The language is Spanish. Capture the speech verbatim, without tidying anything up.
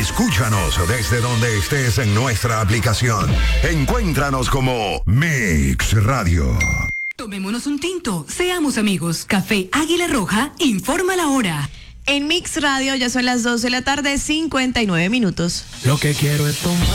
Escúchanos desde donde estés en nuestra aplicación. Encuéntranos como Mix Radio. Tomémonos un tinto, seamos amigos. Café Águila Roja informa la hora. En Mix Radio ya son las dos de la tarde, cincuenta y nueve minutos. Lo que quiero es tomar.